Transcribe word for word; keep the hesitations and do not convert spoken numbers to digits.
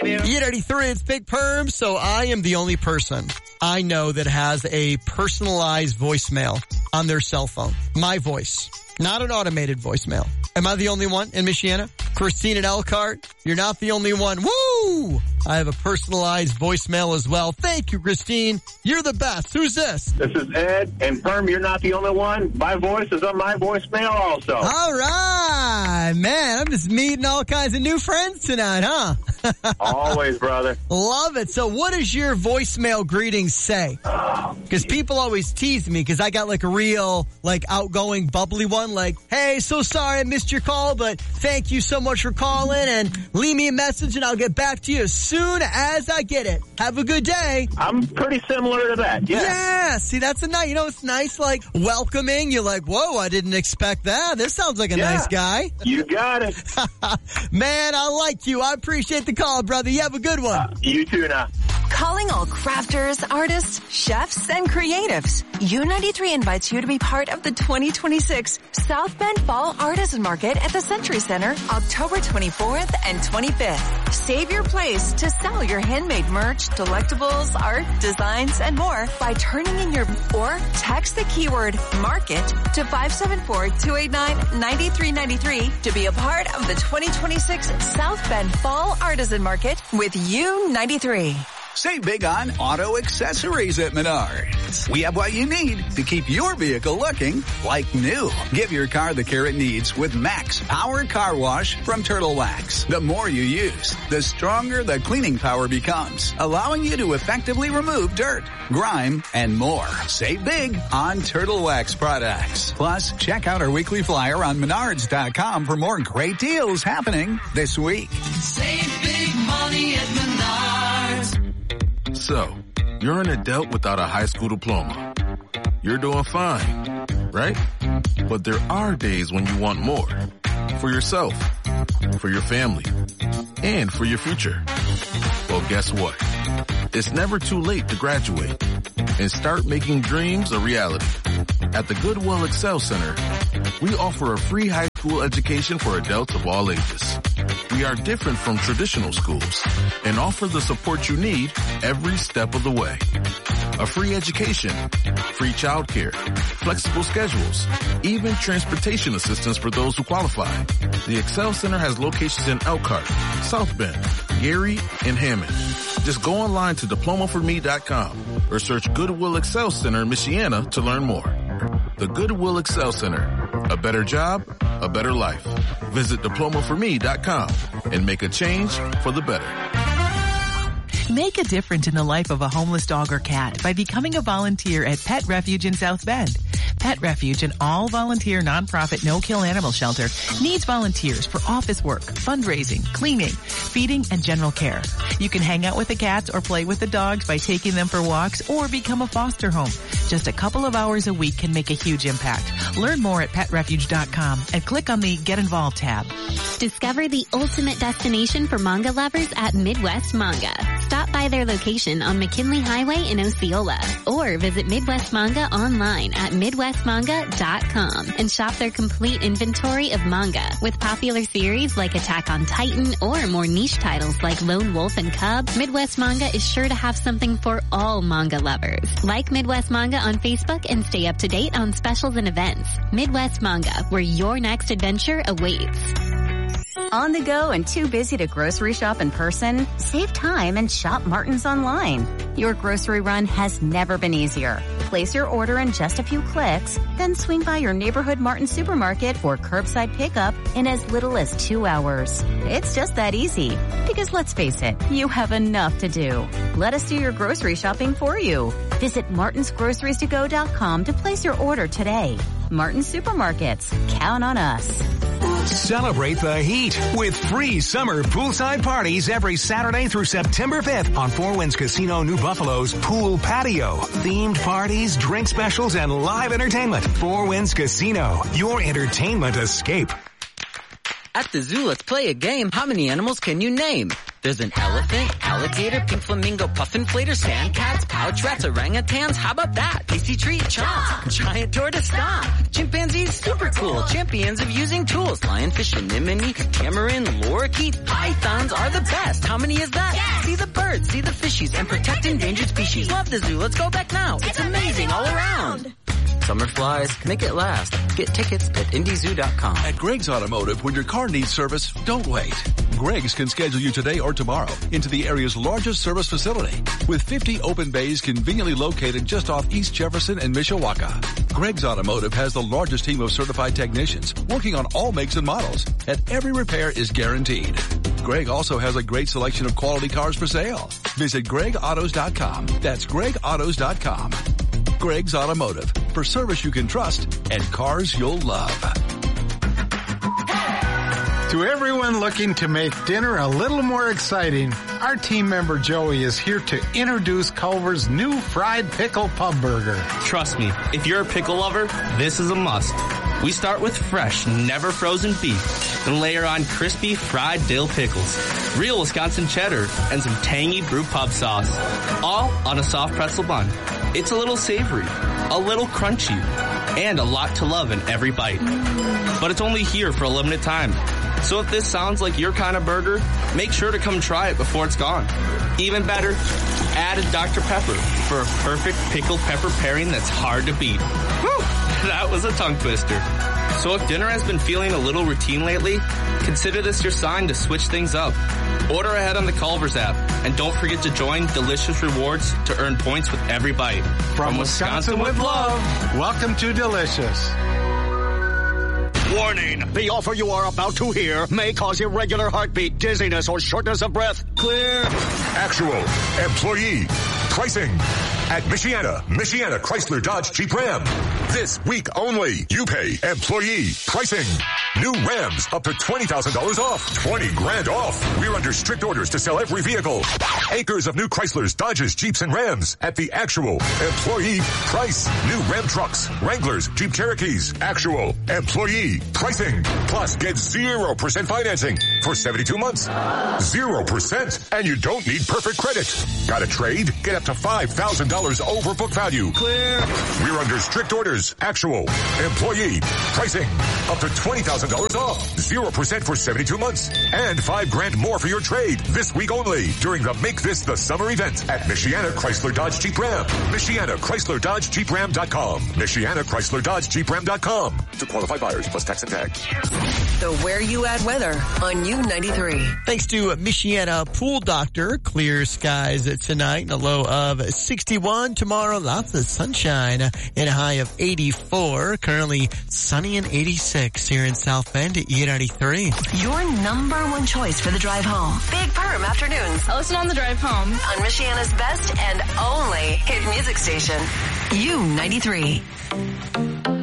E ninety-three, it's Big Perm. So I am the only person I know that has a personalized voicemail on their cell phone. My voice. Not an automated voicemail. Am I the only one in Michiana? Christine at Elkhart, you're not the only one. Woo! I have a personalized voicemail as well. Thank you, Christine. You're the best. Who's this? This is Ed. And Perm, you're not the only one. My voice is on my voicemail also. All right. Man, I'm just meeting all kinds of new friends tonight, huh? Always, brother. Love it. So what does your voicemail greeting say? Because people always tease me because I got like a real, like outgoing, bubbly one. Like, hey, so sorry I missed your call, but thank you so much for calling and leave me a message and I'll get back to you as soon as I get it. Have a good day. I'm pretty similar to that. Yeah. Yeah. See, that's a nice, you know, it's nice, like welcoming. You're like, whoa, I didn't expect that. This sounds like a yeah. nice guy. You got it. Man, I like you. I appreciate the call, brother. You have a good one. Uh, you too now. Calling all crafters, artists, chefs, and creatives. U ninety-three invites you to be part of the twenty twenty-six South Bend Fall Artisan Market at the Century Center, October twenty-fourth and twenty-fifth. Save your place to sell your handmade merch, delectables, art, designs, and more by turning in your or text the keyword market to five seven four, two eight nine, nine three nine three to be a part of the twenty twenty-six South Bend Fall Artisan Market with U ninety-three. Save big on auto accessories at Menards. We have what you need to keep your vehicle looking like new. Give your car the care it needs with Max Power Car Wash from Turtle Wax. The more you use, the stronger the cleaning power becomes, allowing you to effectively remove dirt, grime, and more. Save big on Turtle Wax products. Plus, check out our weekly flyer on Menards dot com for more great deals happening this week. Save big money at Menards. So, you're an adult without a high school diploma. You're doing fine, right? But there are days when you want more. For yourself, for your family, and for your future. Well, guess what? It's never too late to graduate and start making dreams a reality. At the Goodwill Excel Center, we offer a free high school education for adults of all ages. We are different from traditional schools and offer the support you need every step of the way. A free education, free childcare, flexible schedules, even transportation assistance for those who qualify. The Excel Center has locations in Elkhart, South Bend, Gary, and Hammond. Just go online to diploma for me dot com or search Goodwill Excel Center Michiana to learn more. The Goodwill Excel Center. A better job, a better life. Visit diploma for me dot com and make a change for the better. Make a difference in the life of a homeless dog or cat by becoming a volunteer at Pet Refuge in South Bend. Pet Refuge, an all-volunteer nonprofit no-kill animal shelter, needs volunteers for office work, fundraising, cleaning, feeding, and general care. You can hang out with the cats or play with the dogs by taking them for walks or become a foster home. Just a couple of hours a week can make a huge impact. Learn more at pet refuge dot com and click on the Get Involved tab. Discover the ultimate destination for manga lovers at Midwest Manga. Stop by their location on McKinley Highway in Osceola or visit Midwest Manga online at midwest manga dot com and shop their complete inventory of manga with popular series like Attack on Titan or more niche titles like Lone Wolf and Cub. Midwest Manga is sure to have something for all manga lovers. Like Midwest Manga on Facebook and stay up to date on specials and events. Midwest Manga, where your next adventure awaits. On the go and too busy to grocery shop in person? Save time and shop Martin's online. Your grocery run has never been easier. Place your order in just a few clicks, then swing by your neighborhood Martin supermarket for curbside pickup in as little as two hours. It's just that easy. Because let's face it, you have enough to do. Let us do your grocery shopping for you. Visit martins groceries to go dot com to place your order today. Martin's Supermarkets. Count on us. Celebrate the heat with free summer poolside parties every Saturday through September fifth on Four Winds Casino New Buffalo's Pool Patio. Themed parties, drink specials, and live entertainment. Four Winds Casino, your entertainment escape. At the zoo, let's play a game. How many animals can you name? There's an elephant, alligator, pink flamingo, puffin inflator, sand cats, pouch rats, orangutans. How about that? Tasty treat, chomp. Giant tortoise, stomp. Chimpanzees, super cool. Champions of using tools. Lionfish, anemone, tamarin, lorikeet. Pythons are the best. How many is that? See the birds, see the fishies, and protect endangered species. Love the zoo. Let's go back now. It's, it's amazing all around. Summer flies, make it last. Get tickets at indy zoo dot com. At Greg's Automotive, when your car needs service, don't wait. Greg's can schedule you today or tomorrow into the area's largest service facility with fifty open bays conveniently located just off East Jefferson and Mishawaka. Greg's Automotive has the largest team of certified technicians working on all makes and models, and every repair is guaranteed. Greg also has a great selection of quality cars for sale. Visit greg autos dot com. That's greg autos dot com. Greg's Automotive, for service you can trust and cars you'll love. To everyone looking to make dinner a little more exciting, our team member Joey is here to introduce Culver's new fried pickle pub burger. Trust me, if you're a pickle lover, this is a must. We start with fresh, never frozen beef, then layer on crispy fried dill pickles, real Wisconsin cheddar, and some tangy brew pub sauce, all on a soft pretzel bun. It's a little savory, a little crunchy, and a lot to love in every bite. But it's only here for a limited time. So if this sounds like your kind of burger, make sure to come try it before it's gone. Even better, add a Doctor Pepper for a perfect pickled pepper pairing that's hard to beat. Whew, that was a tongue twister. So if dinner has been feeling a little routine lately, consider this your sign to switch things up. Order ahead on the Culver's app, and don't forget to join Delicious Rewards to earn points with every bite. From, From Wisconsin, Wisconsin with love, welcome to Delicious. Warning! The offer you are about to hear may cause irregular heartbeat, dizziness, or shortness of breath. Clear. Actual employee pricing at Michiana, Michiana Chrysler Dodge Jeep Ram. This week only, you pay employee pricing. New Rams up to twenty thousand dollars off. twenty grand off. We're under strict orders to sell every vehicle. Acres of new Chryslers, Dodges, Jeeps, and Rams at the actual employee price. New Ram trucks, Wranglers, Jeep Cherokees. Actual employee pricing. Plus, get zero percent financing for seventy-two months. zero percent. And you don't need perfect credit. Got a trade? Get up to five thousand dollars over book value. Clear. We're under strict orders. Actual employee pricing. Up to twenty thousand dollars off. zero percent for seventy-two months. And five grand more for your trade. This week only during the Make This the Summer event at Michiana Chrysler Dodge Jeep Ram. Michiana Chrysler Dodge Jeep Ram dot com. Michiana Chrysler Dodge Jeep Ram dot com. To qualified buyers plus tax and tag. The Where You At weather on U ninety-three. Thanks to Michiana Pool Doctor. Clear skies tonight and a low of sixty-one. Tomorrow, lots of sunshine and a high of eighty-four. Currently sunny and eighty-six here in South Bend at U ninety-three. Your number one choice for the drive home. Big Perm Afternoons. I listen on the drive home. On Michiana's best and only hit music station. U ninety-three.